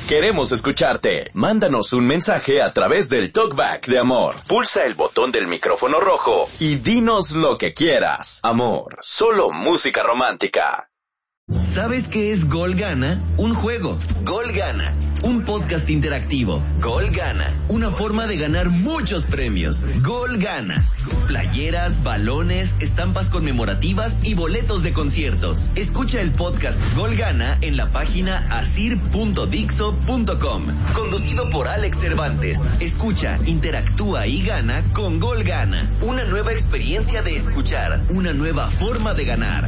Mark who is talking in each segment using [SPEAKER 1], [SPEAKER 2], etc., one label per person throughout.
[SPEAKER 1] Queremos escucharte. Mándanos un mensaje a través del TalkBack de Amor. Pulsa el botón del micrófono rojo y dinos lo que quieras. Amor, solo música romántica.
[SPEAKER 2] ¿Sabes qué es Gol Gana? Un juego. Gol Gana. Un podcast interactivo. Gol Gana. Una forma de ganar muchos premios. Gol Gana. Playeras, balones, estampas conmemorativas y boletos de conciertos. Escucha el podcast Gol Gana en la página asir.dixo.com. Conducido por Alex Cervantes. Escucha, interactúa y gana con Gol Gana. Una nueva experiencia de escuchar. Una nueva forma de ganar.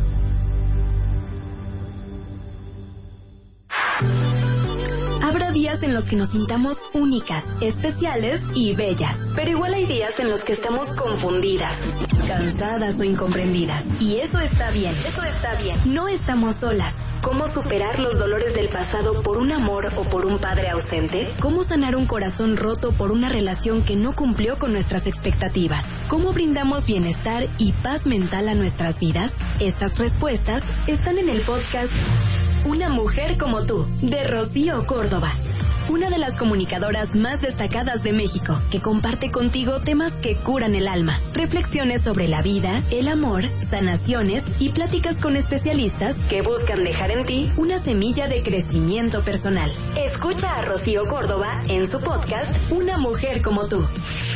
[SPEAKER 3] Habrá días en los que nos sintamos únicas, especiales y bellas, pero igual hay días en los que estamos confundidas, cansadas o incomprendidas. Y eso está bien, No estamos solas. ¿Cómo superar los dolores del pasado por un amor o por un padre ausente? ¿Cómo sanar un corazón roto por una relación que no cumplió con nuestras expectativas? ¿Cómo brindamos bienestar y paz mental a nuestras vidas? Estas respuestas están en el podcast Una mujer como tú, de Rocío Córdoba. Una de las comunicadoras más destacadas de México, que comparte contigo temas que curan el alma, reflexiones sobre la vida, el amor, sanaciones y pláticas con especialistas que buscan dejar en ti una semilla de crecimiento personal. Escucha a Rocío Córdoba en su podcast Una mujer como tú.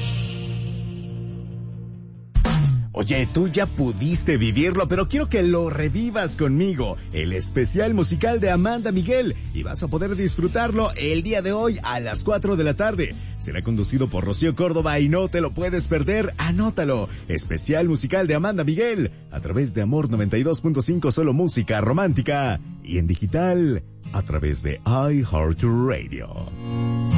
[SPEAKER 4] Oye, tú ya pudiste vivirlo, pero quiero que lo revivas conmigo. El especial musical de Amanda Miguel. Y vas a poder disfrutarlo el día de hoy a las 4 de la tarde. Será conducido por Rocío Córdoba y no te lo puedes perder. Anótalo. Especial musical de Amanda Miguel. A través de Amor 92.5, solo música romántica. Y en digital, a través de iHeartRadio.